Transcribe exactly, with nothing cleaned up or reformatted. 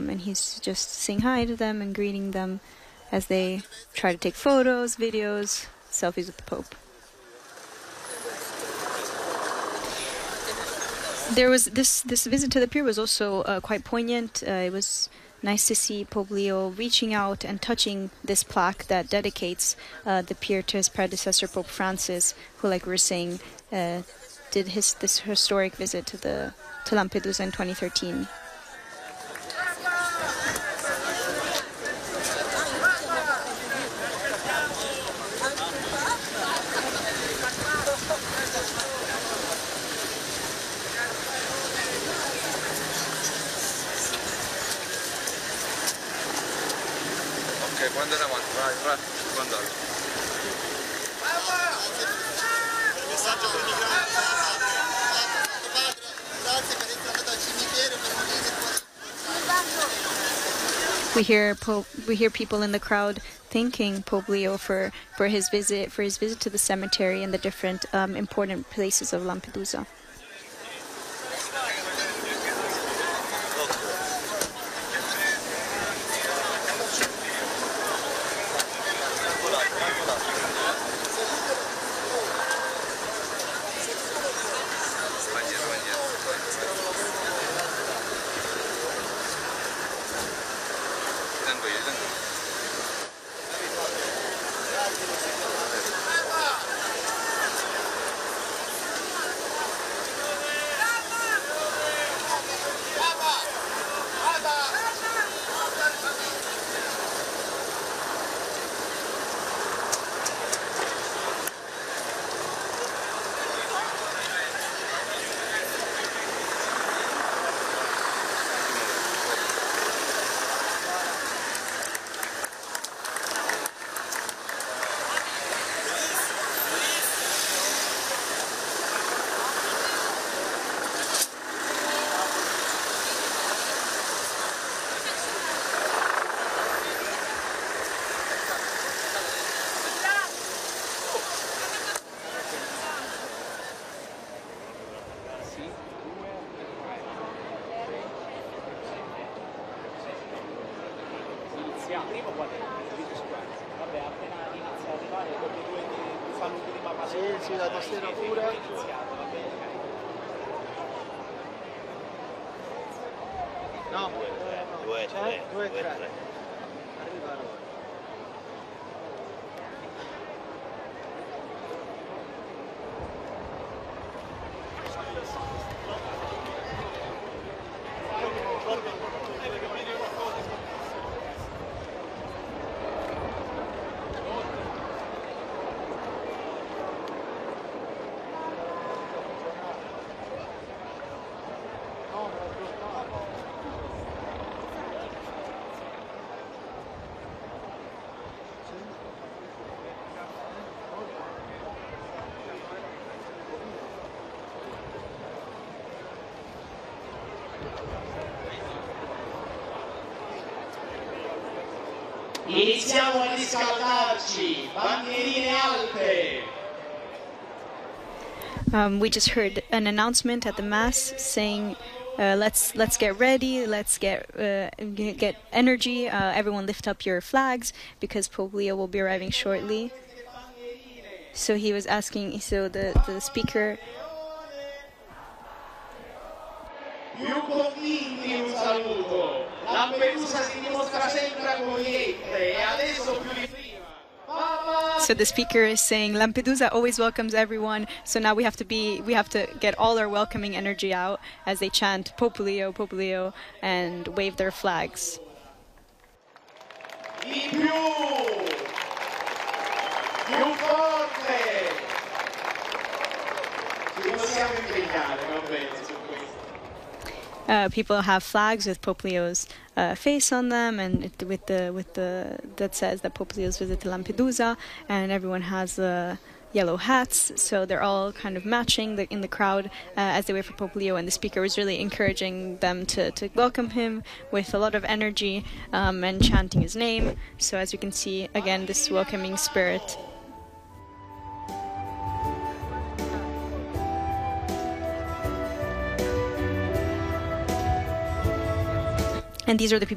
um, and he's just saying hi to them and greeting them as they try to take photos, videos, selfies with the Pope. There was this this visit to the pier was also uh, quite poignant. Uh, it was nice to see Pope Leo reaching out and touching this plaque that dedicates uh, the pier to his predecessor, Pope Francis, who, like we were saying, uh, did his this historic visit to the to Lampedusa in twenty thirteen. Ok, può andare avanti, vai, vai, può andare. Il messaggio per i migranti. Grazie per essere andato al cimitero per morire. We hear Pope, we hear people in the crowd thanking Pope Leo for, for his visit, for his visit to the cemetery and the different um, important places of Lampedusa. Primo quadretto, vabbè, appena inizia ad arrivare come due saluti di Papa. Sì, sì, la tastiera pure. No, due, tre, due, tre. Arriva ora. Iniziamo a riscaldarci, bandierine alte. Um, we just heard an announcement at the mass saying, uh, "Let's let's get ready. Let's get uh, get energy. Uh, everyone, lift up your flags because Pope Leo will be arriving shortly." So he was asking. So the the speaker. Più convinti un saluto. Lampedusa si dimostra sempre accogliente e adesso più di prima. So the speaker is saying Lampedusa always welcomes everyone. So now we have to be we have to get all our welcoming energy out as they chant Pope Leo, Pope Leo, and wave their flags. Di più. Più forte. Ci possiamo impegnare, va bene, su questo. Uh, people have flags with Pope Leo's uh, face on them, and it, with the with the that says that Pope Leo's visit to Lampedusa, and everyone has uh, yellow hats, so they're all kind of matching the, in the crowd uh, as they wait for Pope Leo. And the speaker was really encouraging them to to welcome him with a lot of energy um, and chanting his name. So as you can see, again, this welcoming spirit. And these are the people